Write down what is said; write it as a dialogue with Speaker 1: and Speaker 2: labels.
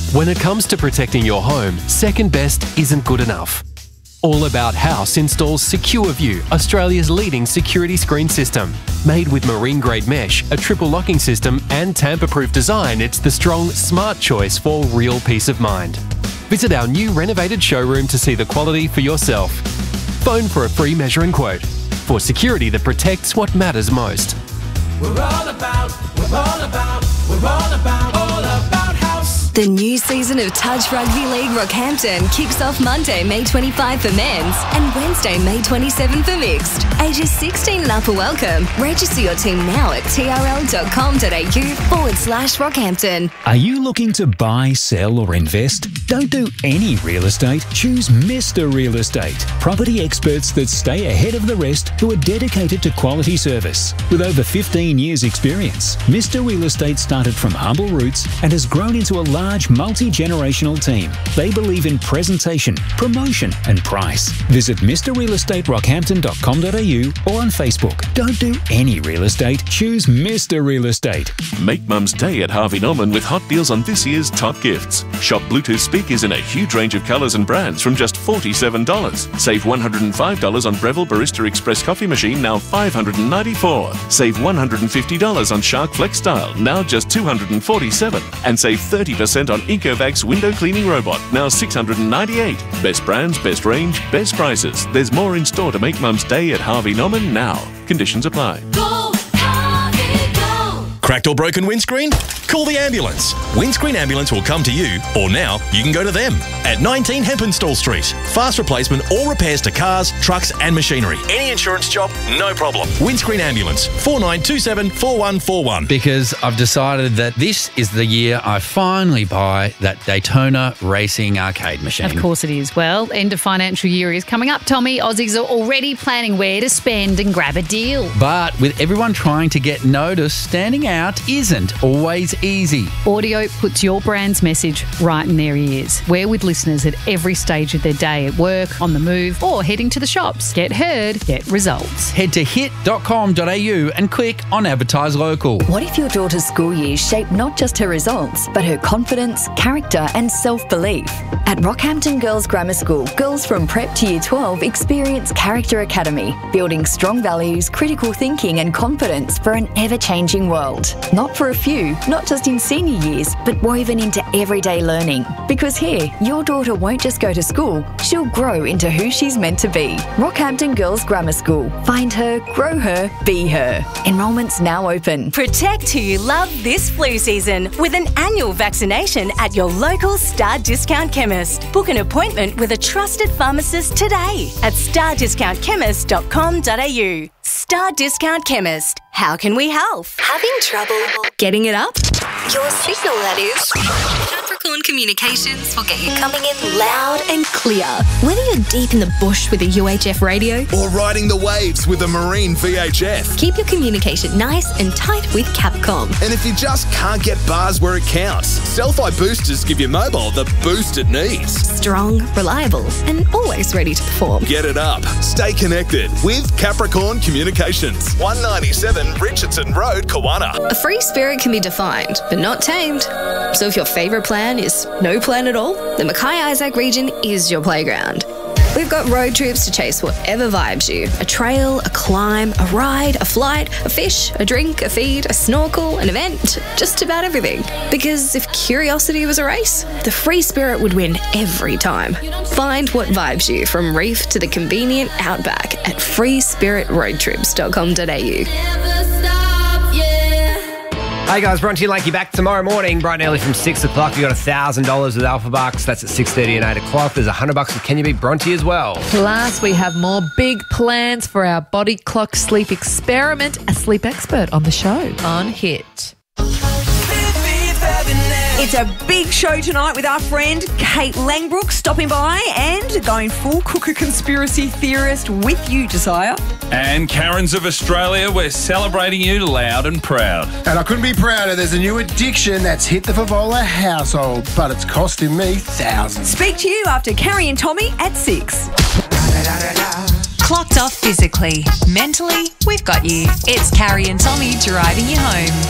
Speaker 1: When it comes to protecting your home, second best isn't good enough. All About House installs SecureView, Australia's leading security screen system. Made with marine-grade mesh, a triple locking system and tamper-proof design, it's the strong, smart choice for real peace of mind. Visit our new renovated showroom to see the quality for yourself. Phone for a free measuring quote. For security that protects what matters most.
Speaker 2: We're all about house.
Speaker 3: The new season of Touch Rugby League Rockhampton kicks off Monday, May 25 for men's and Wednesday, May 27 for mixed. Ages 16 and up are welcome. Register your team now at trl.com.au/Rockhampton.
Speaker 4: Are you looking to buy, sell or invest? Don't do any real estate. Choose Mr. Real Estate. Property experts that stay ahead of the rest who are dedicated to quality service. With over 15 years experience, Mr. Real Estate started from humble roots and has grown into a large multi-generational team. They believe in presentation, promotion and price. Visit mrrealestate.rockhampton.com.au or on Facebook. Don't do any real estate. Choose Mr. Real Estate.
Speaker 5: Make Mum's Day at Harvey Norman with hot deals on this year's top gifts. Shop Bluetooth speakers in a huge range of colours and brands from just $47. Save $105 on Breville Barista Express coffee machine, now $594. Save $150 on Shark Flex Style, now just $247. And save 30% on Ecovacs window cleaning robot, now $698. Best brands, best range, best prices. There's more in store to make Mum's Day at Harvey Norman now. Conditions apply.
Speaker 2: Go, Harvey, go.
Speaker 6: Cracked or broken windscreen? Call the ambulance. Windscreen Ambulance will come to you, or now you can go to them. At 19 Heppenstall Street. Fast replacement or repairs to cars, trucks and machinery. Any insurance job, no problem. Windscreen Ambulance, 4927 4141.
Speaker 7: Because I've decided that this is the year I finally buy that Daytona Racing arcade machine.
Speaker 8: Of course it is. Well, end of financial year is coming up, Tommy. Aussies are already planning where to spend and grab a deal.
Speaker 7: But with everyone trying to get noticed, standing out isn't always easy.
Speaker 8: Audio puts your brand's message right in their ears. We're with listeners at every stage of their day, at work, on the move, or heading to the shops. Get heard, get results.
Speaker 7: Head to hit.com.au and click on Advertise Local.
Speaker 3: What if your daughter's school years shape not just her results, but her confidence, character and self-belief? At Rockhampton Girls Grammar School, girls from prep to year 12 experience Character Academy, building strong values, critical thinking and confidence for an ever-changing world. Not for a few, not just in senior years, but woven into everyday learning. Because here, your daughter won't just go to school, she'll grow into who she's meant to be. Rockhampton Girls Grammar School. Find her, grow her, be her. Enrolment's now open.
Speaker 9: Protect who you love this flu season with an annual vaccination at your local Star Discount Chemist. Book an appointment with a trusted pharmacist today at stardiscountchemist.com.au. Star Discount Chemist. How can we help?
Speaker 3: Having trouble getting it up? Your signal, that is. Capricorn Communications will get you coming in loud and clear. Whether you're deep in the bush with a UHF radio
Speaker 10: or riding the waves with a marine VHF,
Speaker 3: keep your communication nice and tight with Capcom.
Speaker 10: And if you just can't get bars where it counts, Selfie Boosters give your mobile the boost it needs.
Speaker 3: Strong, reliable, and always ready to perform.
Speaker 10: Get it up. Stay connected with Capricorn Communications. 197 Richardson Road, Kawana.
Speaker 3: A free spirit can be defined, but not tamed. So if your favourite plan is no plan at all, the Mackay Isaac region is your playground. We've got road trips to chase whatever vibes you. A trail, a climb, a ride, a flight, a fish, a drink, a feed, a snorkel, an event, just about everything. Because if curiosity was a race, the free spirit would win every time. Find what vibes you from reef to the convenient outback at freespiritroadtrips.com.au.
Speaker 11: Hey guys, Bronte Lakey back tomorrow morning, bright and early from 6 o'clock. We've got $1,000 with Alpha Bucks. That's at 6:30 and 8 o'clock. There's $100 with Can You Beat Bronte as well.
Speaker 12: Plus, we have more big plans for our body clock sleep experiment. A sleep expert on the show on Hit.
Speaker 13: It's a big show tonight with our friend Kate Langbrook stopping by and going full cooker conspiracy theorist with you, Josiah.
Speaker 14: And Karens of Australia, we're celebrating you loud and proud.
Speaker 15: And I couldn't be prouder. There's a new addiction that's hit the Favola household, but it's costing me thousands.
Speaker 13: Speak to you after Carrie and Tommy at 6.
Speaker 16: Clocked off physically. Mentally, we've got you. It's Carrie and Tommy driving you home.